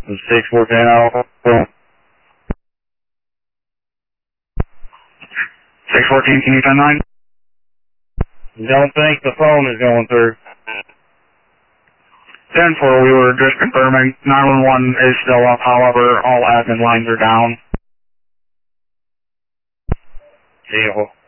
614, 614, can you 10-9? Don't think the phone is going through. 10-4, we were just confirming 911 is still up, however, all admin lines are down. Deal.